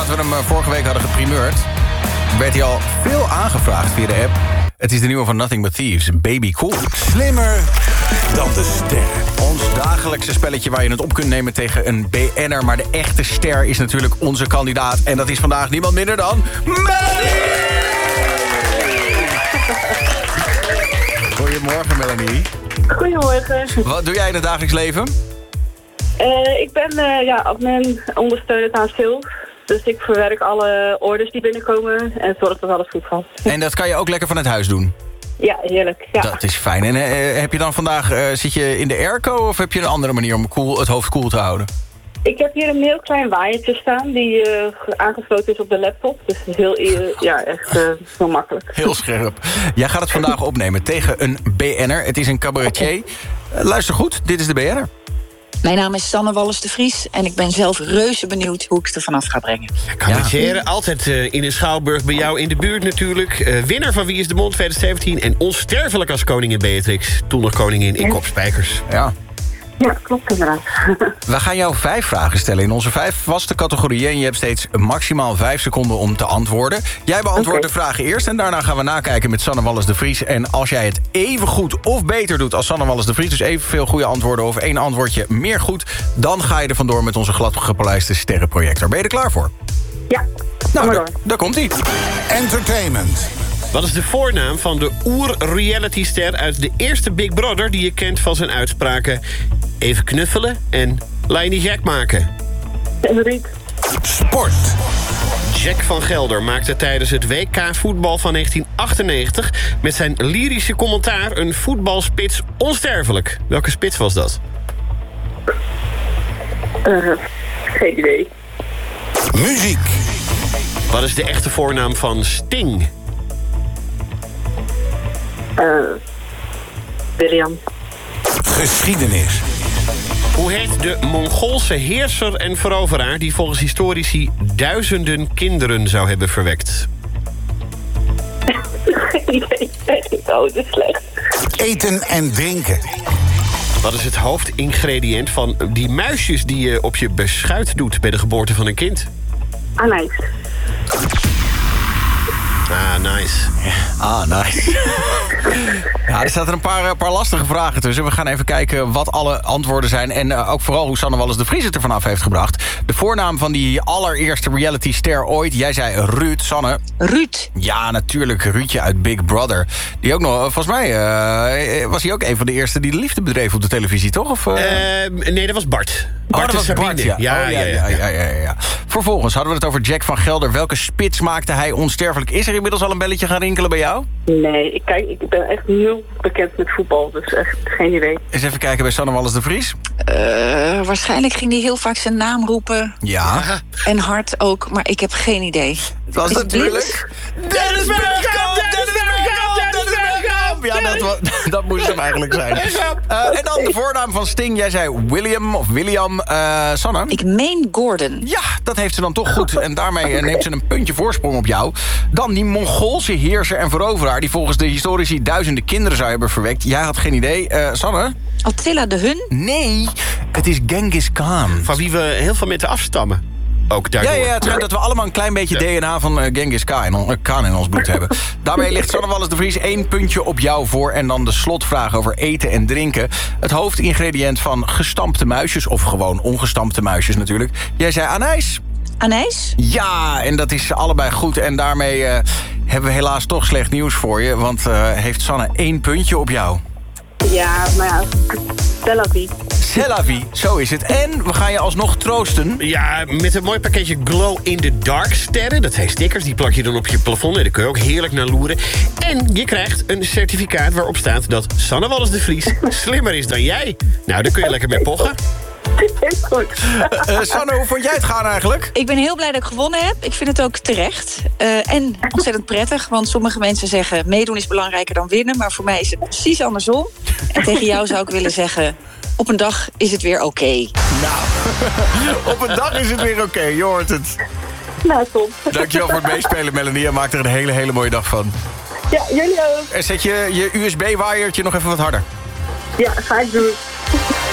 we hem vorige week hadden geprimeurd, werd hij al veel aangevraagd via de app. Het is de nieuwe van Nothing But Thieves, Baby Cool. Slimmer dan de sterren. Ons dagelijkse spelletje waar je het op kunt nemen tegen een BN'er. Maar de echte ster is natuurlijk onze kandidaat. En dat is vandaag niemand minder dan Melanie! Goedemorgen, Melanie. Goedemorgen. Wat doe jij in het dagelijks leven? Ik ben admin, ondersteunend aan sales. Dus ik verwerk alle orders die binnenkomen en zorg dat alles goed gaat. En dat kan je ook lekker vanuit huis doen? Ja, heerlijk. Ja. Dat is fijn. En heb je dan vandaag, zit je in de airco of heb je een andere manier om het hoofd koel te houden? Ik heb hier een heel klein waaiertje staan die aangesloten is op de laptop. Dus het is heel makkelijk. Heel scherp. Jij gaat het vandaag opnemen tegen een BN'er. Het is een cabaretier. Luister goed, dit is de BN'er. Mijn naam is Sanne Wallis de Vries en ik ben zelf reuze benieuwd hoe ik het er vanaf ga brengen. Cabaretier, altijd in een schouwburg bij jou in de buurt natuurlijk. Winnaar van Wie is de Mond 2017 en onsterfelijk als koningin Beatrix. Toen nog koningin in Kopspijkers. Ja. Ja, klopt inderdaad. We gaan jou 5 vragen stellen in onze 5 vaste categorieën. En je hebt steeds maximaal 5 seconden om te antwoorden. Jij beantwoordt de vragen eerst en daarna gaan we nakijken met Sanne Wallis de Vries. En als jij het even goed of beter doet als Sanne Wallis de Vries... dus evenveel goede antwoorden of 1 antwoordje meer goed... dan ga je er vandoor met onze glad gepolijste sterrenprojector. Ben je er klaar voor? Ja, nou, daar komt-ie. Entertainment. Wat is de voornaam van de oer-realityster uit de eerste Big Brother... die je kent van zijn uitspraken even knuffelen en laat je niet gek maken? Riet. Sport. Jack van Gelder maakte tijdens het WK voetbal van 1998... met zijn lyrische commentaar een voetbalspits onsterfelijk. Welke spits was dat? Geen idee. Muziek. Wat is de echte voornaam van Sting? William. Geschiedenis. Hoe heet de Mongoolse heerser en veroveraar... die volgens historici duizenden kinderen zou hebben verwekt? Geen idee. Oh, dat is slecht. Eten en drinken. Wat is het hoofdingrediënt van die muisjes... die je op je beschuit doet bij de geboorte van een kind? Anijs. Ah, nice. Ah, nice. Ja, er zaten een paar lastige vragen tussen. We gaan even kijken wat alle antwoorden zijn. En ook vooral hoe Sanne Wallis de Vries het er vanaf heeft gebracht. De voornaam van die allereerste realityster ooit. Jij zei Ruud, Sanne. Ruud. Ja, natuurlijk. Ruudje uit Big Brother. Die ook nog, volgens mij was hij ook een van de eerste die de liefde bedreef op de televisie, toch? Of, Nee, dat was Bart. Bart dat was Bart, ja. Ja. Vervolgens hadden we het over Jack van Gelder. Welke spits maakte hij onsterfelijk? Is er inmiddels al een belletje gaan rinkelen bij jou? Nee, ik ben echt heel bekend met voetbal, dus echt geen idee. Eens even kijken bij Sanne Wallis de Vries. Waarschijnlijk ging hij heel vaak zijn naam roepen. Ja. En hard ook, maar ik heb geen idee. Het was natuurlijk Dennis Bergkamp! Ja, dat moest hem eigenlijk zijn. En dan de voornaam van Sting. Jij zei William. Sanne? Ik meen Gordon. Ja, dat heeft ze dan toch goed. En daarmee neemt ze een puntje voorsprong op jou. Dan die Mongoolse heerser en veroveraar... die volgens de historici duizenden kinderen zou hebben verwekt. Jij had geen idee. Sanne? Attila de Hun? Nee, het is Genghis Khan. Van wie we heel veel met afstammen. Ook daardoor. Ja, het schijnt dat we allemaal een klein beetje DNA van Genghis Khan in ons bloed hebben. Daarmee ligt Sanne Wallis de Vries 1 puntje op jou voor. En dan de slotvraag over eten en drinken. Het hoofdingrediënt van gestampte muisjes, of gewoon ongestampte muisjes natuurlijk. Jij zei anijs. Anijs? Ja, en dat is allebei goed. En daarmee hebben we helaas toch slecht nieuws voor je. Want heeft Sanne 1 puntje op jou. Ja, maar ja, C'est la vie, zo is het. En we gaan je alsnog troosten. Ja, met een mooi pakketje glow-in-the-dark sterren. Dat zijn stickers, die plak je dan op je plafond. En daar kun je ook heerlijk naar loeren. En je krijgt een certificaat waarop staat dat Sanne Wallis de Vries slimmer is dan jij. Nou, daar kun je lekker mee pochen. Goed. Sanne, hoe vond jij het gaan eigenlijk? Ik ben heel blij dat ik gewonnen heb. Ik vind het ook terecht. En ontzettend prettig, want sommige mensen zeggen... meedoen is belangrijker dan winnen, maar voor mij is het precies andersom. En tegen jou zou ik willen zeggen... op een dag is het weer oké. Nou, op een dag is het weer oké, je hoort het. Nou, top. Dankjewel voor het meespelen, Melanie. En maak er een hele mooie dag van. Ja, jullie ook. En zet je USB-waaiertje nog even wat harder. Ja, ga ik doen.